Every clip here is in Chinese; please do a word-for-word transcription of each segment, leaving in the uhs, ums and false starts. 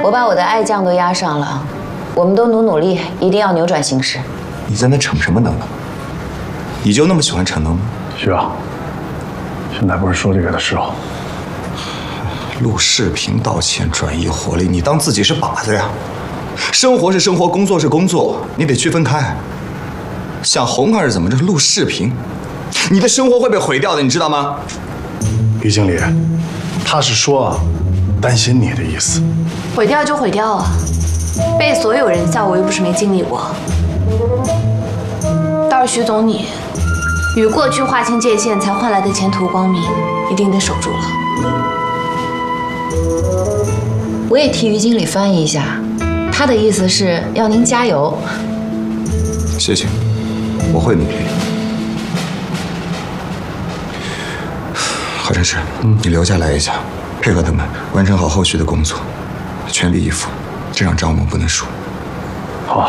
我把我的爱将都押上了，我们都努努力，一定要扭转形势。 你在那逞什么能呢？你就那么喜欢逞能吗？ 徐阳，现在不是说这个的时候。 录视频道歉，转移火力，你当自己是靶子呀？生活是生活，工作是工作，你得区分开。想红还是怎么着？录视频，你的生活会被毁掉的，你知道吗？ 于经理，他是说啊，担心你的意思。 毁掉就毁掉啊，被所有人笑，我又不是没经历过。倒是徐总你，与过去划清界限才换来的前途光明，一定得守住了。 我也替于经理翻译一下，他的意思是要您加油。 谢谢，我会努力。何真实，嗯，你留下来一下，配合他们完成好后续的工作，全力以赴，这场仗我们不能输。 好。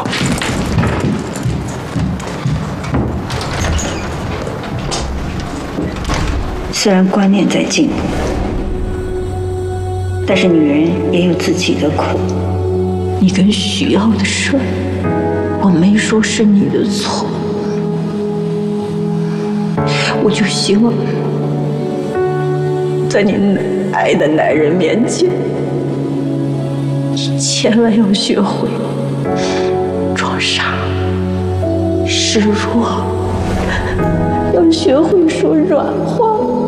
虽然观念在进步，但是女人也有自己的苦。 你跟徐耀的事，我没说是你的错，我就希望在你爱的男人面前，千万要学会装傻、示弱，要学会说软话。